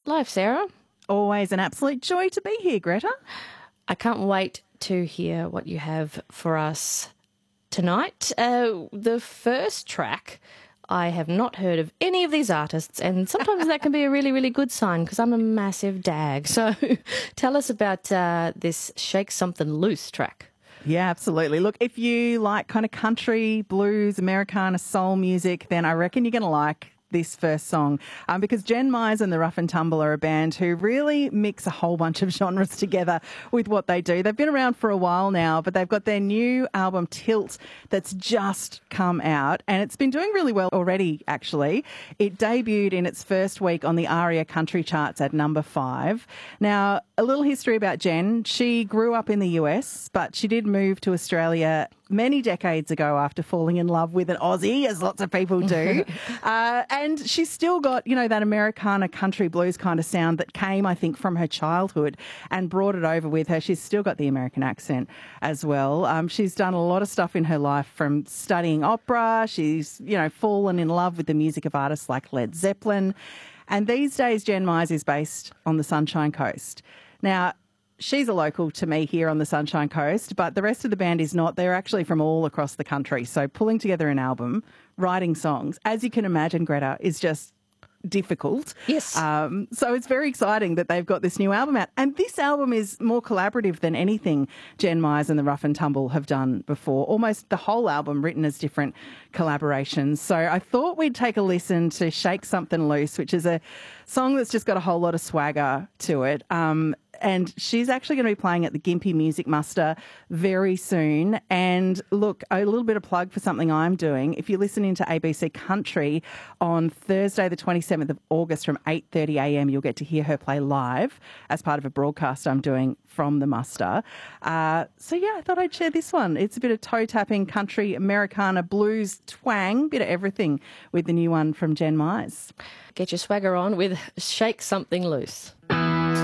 Live, Sarah. Always an absolute joy to be here, Greta. I can't wait to hear what you have for us tonight. The first track, I have not heard of any of these artists, and sometimes that can be a really, really good sign because I'm a massive dag. So tell us about this Shake Something Loose track. Yeah, absolutely. Look, if you like kind of country, blues, Americana, soul music, then I reckon you're going to like this first song because Jen Myers and the Rough and Tumble are a band who really mix a whole bunch of genres together with what they do. They've been around for a while now, but they've got their new album Tilt that's just come out and it's been doing really well already, actually. It debuted in its first week on the ARIA country charts at number 5. Now, a little history about Jen. She grew up in the US, but she did move to Australia many decades ago after falling in love with an Aussie, as lots of people do. And she's still got, you know, that Americana country blues kind of sound that came, I think, from her childhood and brought it over with her. She's still got the American accent as well. She's done a lot of stuff in her life, from studying opera. She's, you know, fallen in love with the music of artists like Led Zeppelin. And these days, Jen Myers is based on the Sunshine Coast. Now, she's a local to me here on the Sunshine Coast, but the rest of the band is not. They're actually from all across the country. So pulling together an album, writing songs, as you can imagine, Greta, is just difficult. Yes. So it's very exciting that they've got this new album out. And this album is more collaborative than anything Jen Myers and the Rough and Tumble have done before. Almost the whole album written as different collaborations. So I thought we'd take a listen to Shake Something Loose, which is a song that's just got a whole lot of swagger to it. And she's actually going to be playing at the Gympie Music Muster very soon. And look, a little bit of plug for something I'm doing. If you're listening to ABC Country on Thursday, the 27th of August from 8:30 a.m, you'll get to hear her play live as part of a broadcast I'm doing from the muster. So yeah, I thought I'd share this one. It's a bit of toe-tapping country, Americana, blues, twang, bit of everything with the new one from Jen Myers. Get your swagger on with Shake Something Loose.